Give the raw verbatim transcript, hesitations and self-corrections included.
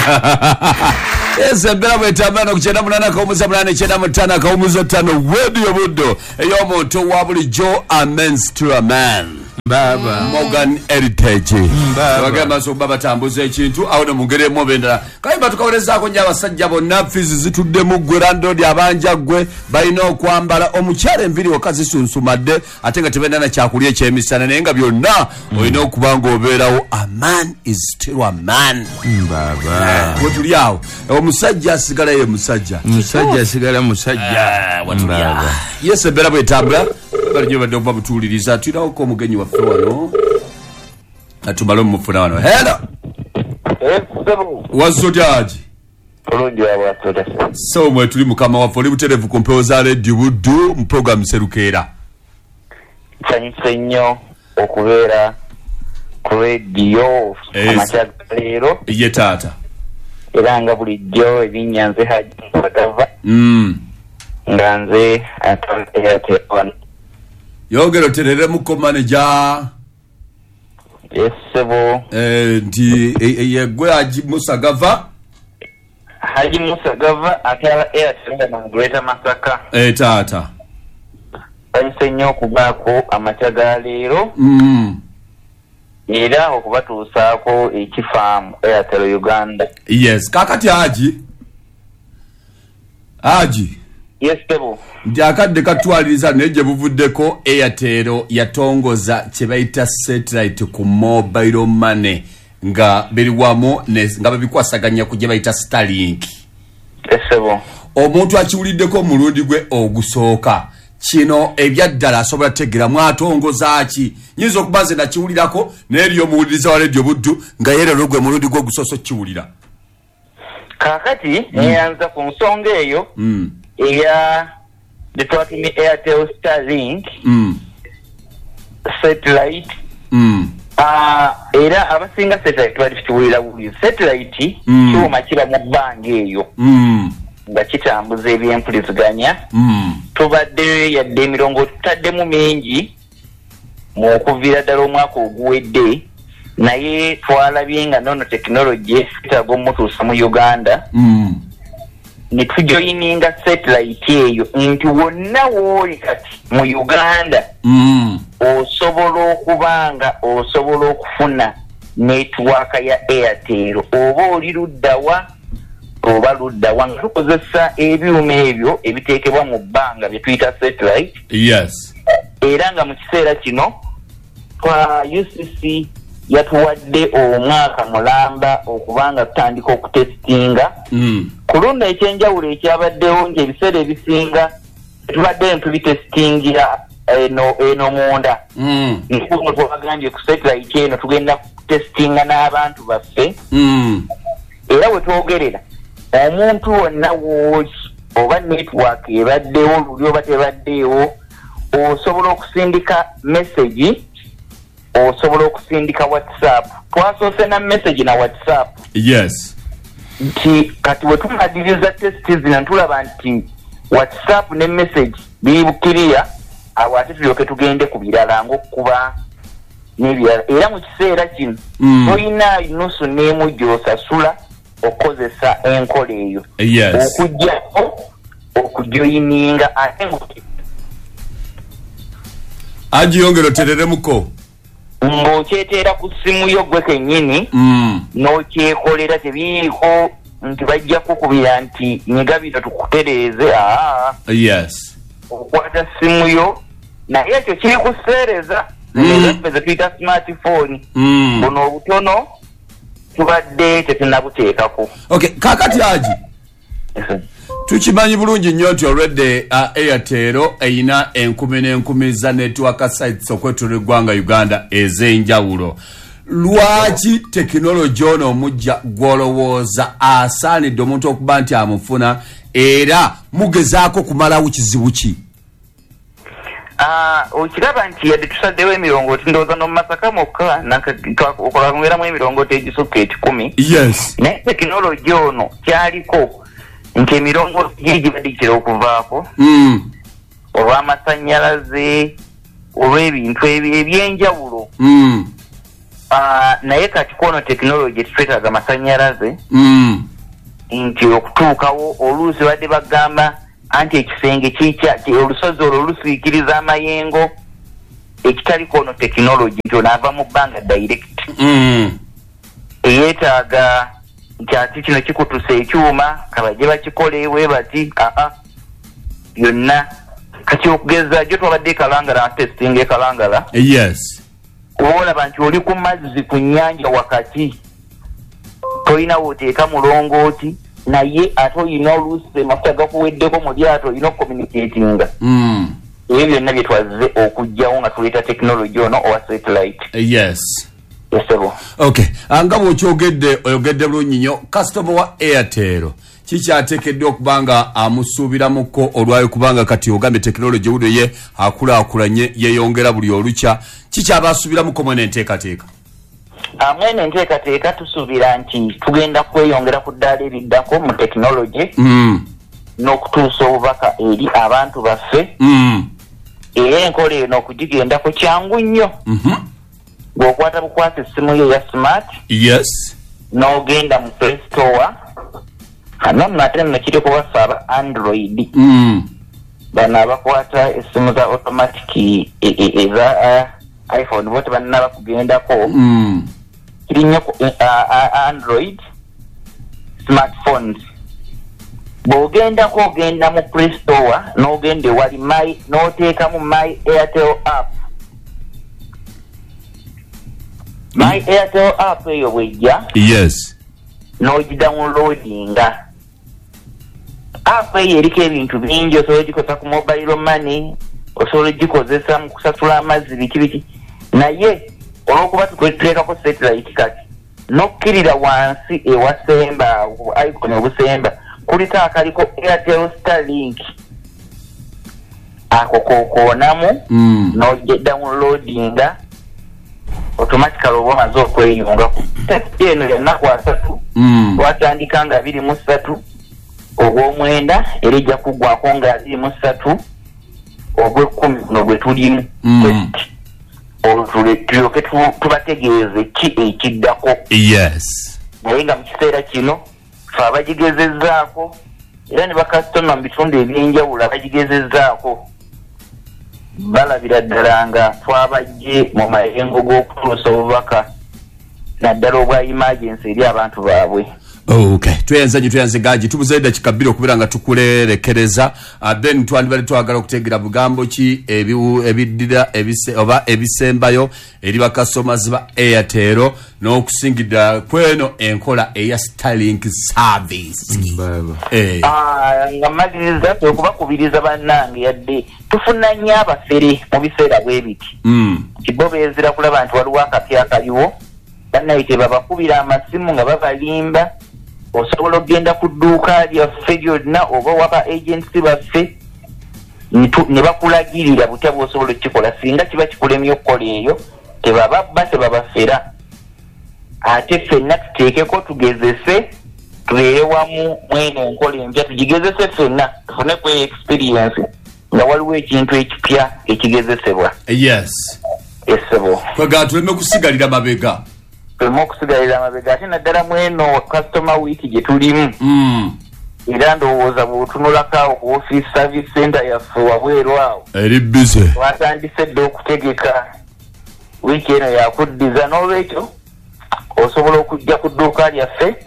Ese bera bwetambana kuchenda munana kaumuza munane chenda mutana kaumuza tano radio buddo eyo moto wabuli Joe amens to a man Baba Morgan Heritage Baba Wagamba so baba tambuza ekintu awone mugere mobendera kayimba tukawolezako nya abasajja bonna fizi zitudde mu gwerando lya banja gwe balina okwambala omukyala enviri okazi sunsumadde ate nga tebenda na kyakulya ekyemisana naye nga byonna olina okubanga obeerawo a man is still a man Baba wetuli awo omusajja asigala ye musajja musajja asigala musajja Baba yes ebera bwetambula balijo badde okuba butuuliriza tulinawo ko omugenyi waffe wano atumala omufuna wano hello wazotyaji so mwe tuli mukama waffe oli buterevu ku mpewo za radio buddu mu program serukeera nsanyuse nnyo okubeera ku radio amakya leero ye taata era nga bulijjo erinnya nze Haji Musagava mm. nga nze atwala yogero terere muko manager yesebo eh ndi yegwe Haji Musagava Haji Musagava atwala Airtel mu Greater Masaka eh taata nsanyuse nnyo okubaako amakya ga leero mm. era okubatuusaako ekifaamu Airtel Uganda. Yes kakati Haji Haji yes tebo ndi akadde katwaliriza neje buvuddeko Airtel yatongoza kyebayita satellite ku mobile money nga biri wamo nga babikwasaganya kuje bayita Starlink esebo omuntu akiwuliddeko mulundi gwe ogusooka kino ebyaddala asobola tegera mwatongoza ki nyinza okubanze na kiwulirako n'eriyo muwuliriza wa radio buddu nga yerero gwe mulundi gwe gusoso kiwulira kakati neyanza ku nsonga eyo mm. eya detwatini Airtel Starlink mm. satellite mm. uh, era abasinga satellite bali kiwulira buli satellite mm. kyuma kiba mu bbanga eyo mm. nga kitambuza ebyempuliziganya mm. tubadde yadde emirongo tutaddemu mingi mu okuviira ddala omwaka oguwedde naye twalabye nga nono tekinologi etaaga omutuusa mu Uganda mm. ne tujoyininga satellite eyo nti wonna wooli kati mu Uganda mm. osobola okubanga osobola okufuna netiwaaka ya Airtel oba oli luddawa oba luddawa nga tukozesa ebyuma ebyo ebiteekebwa mu bbanga bye tuyita satellite yes era nga mu kiseera kino twa U C C yatuwadde omwaka mulamba okubanga tutandika okutestinga mm. kulunda ekyenjawulo ekyabaddewo ng'ebiseera ebisinga tubadde ntubitestingira eno eno munda mm. nkuno twagambye ku satellite eno tugenda kutestinga n'abantu baffe mm. era we twogerera omuntu wonna wooli oba network ebaddewo luli oba tebaddeewo osobola okusindika message osobola okusindika WhatsApp twasoose na message na WhatsApp yes nti kati we tumadiriza testi zino ntulaba nti WhatsApp ne message bibukiriya awo ate tulyoke tugende ku birala ng'okuba n'ebirala era mu kiseera kino toyina nusu n'emu gy'osasula okozesa enkola eyo yes okujjako okujoyininga ate agiyongero tereremuko ng'okyeteera ku ssimu yo gwe kennyini mm. n'okyekolera tebiiko nti bajja kukubira nti nyiga bino tukutereeze aa yes okukwata ssimu yo naye ekyo kiri kuseereza ezaffe ze tuyita smartphone mm. buno obutono tubadde tetunnabuteekako okay kakati Haji tukimanyi bulungi nnyo nti already uh, Airtel eyina enkumi n'enkumi za network sites okwetula eggwanga Uganda ez'enjawulo lwaki tekinologi ono omujja gwolowooza asaanidde omuntu okuba nti amufuna era mugezaako kumalawo kizibu ki okiraba nti yadde tusaddewo emirongooti ndowooza n'omu Masaka mokka okolagumeramu emirongooti egisukka ekikumi yes naye tekinologi ono kyaliko nti emirongooti giri gibadde gitera okuvaako mm. olw'amasannyalaze olw'ebintu ebyenjawulo mm. uh, naye kati kono technology twetaaga amasanyalaze mm. nti okutuukawo oluusi badde bagamba anti ekisenge kikya olusozi olwo lusiikiriza amayengo ekitali kono technology nti onaava mu bbanga direct mm. eyeetaaga nti ati kino kikutusa ekyuma kabajje bakikolewe bati aa byonna kati okugeza jo twabadde ekalangala testing ekalangala yes olaba nti oli ku mazzi ku nnyanja wakati tolina woteeka mulongooti naye ate olina oluusi mafuta gakuweddeko mu lyato olina okucommunicatinga mm. ebyo byonna bye twazze okugjawo nga tuleeta technology ono owa satellite yes esebo okay nga bw'okyogedde oyogedde bulungi nnyo customer wa Airtel kikyateekeddwa okubanga amusuubiramuko olwayo kubanga kati ogambye technology wudo ye akulaakulanye yeyongera buli olukya kikyaba asuubiramuko mwene enteekateeka amwene enteekateeka tusuubira nti tugenda kweyongera ku ddaala eriddako mu technology mm. n'okutuusa obubaka eri abantu baffe mm. era enkola eno okugigendako kyangu nnyo mm-hmm. bw'okwata bukwasa essimu yo ya smart yes n'ogenda mu Play Store hano nate nno kiri kubaffe aba Android mm. bano abakwata essimu za automatic eza uh, iPhone bote bannaba kugendako mm. kiri nnyo ku uh, uh, Android smartphones bw'ogendako ogenda mu Play Store n'ogenda ewali my n'oteekamu my Airtel app my mm. Airtel app eyo bwejja yes n'ogidownloadinga app eyo eriko ebintu bingi osobola gikozesa ku mobile money osobola gikozesa mu kusasula amazzi biki biki naye olw'okuba tuteekako satellite kati n'okkirira wansi ewasemba icon obusemba kuliko akaliko Airtel Starlink ako kokoonamu mm. n'ogidownloadinga automatically oba omaze okweyungako testi eno yannaku asatu mm. watandika nga abiri mu ssatu ogw'omwenda era ejja kuggwako nga abiri mu ssatu ogw'ekkumi guno gwe tulimu mm. tulyoke tubategeeze ki ekiddako yes naye nga mu kiseera kino fe abagigezezzaako era ne bakasitoma mu bitundu ebyenjawulo abagigezezzaako balabira ddala nga twabajje mu mayengo g'okutuusa obubaka naddala obwa emergency eri abantu baabwe okay tuyenza nyo tuyanze gaji tubuze dakika bbiri okubira nga tukulerekereza uh, then twandibale twagala okutegera bugambo ki ebiwu ebiddira ebise oba ebisembayo eri bakasomers ba Airtel n'okusingidda kweno enkola eya Starlink service baba eh ah nga maliriza okubakubiriza bannange yadde tufuna nnyo abafere mu biseera bwebiti mm kibobeezera kulaba nti waliwo akapya akaliwo bannayite babakubira amasimu nga babalimba osobola okgenda ku dduuka lyaffe lyonna oba waba agency baffe ne bakulagirira butya bw'osobola okukikola singa kiba kikulemye okukola eyo tebababba tebabafera ate ffenna tuteekeko tugezese tubeere wamu mweno enkola empya tugigezese ffenna tufune ku experience nga waliwo ekintu ekipya ekigezesebwa yes essebo kwega tuleme kusigalira mabega tuleme okusigalira mabega ate naddala mweno customer week gye tulimu mm era ndowooza bw'otunulako ku office service center yaffe wabweru awo eri busy watandise dde okutegeka wiiki eno yakuddiza n'olwekyo osobola okujja ku dduuka lyaffe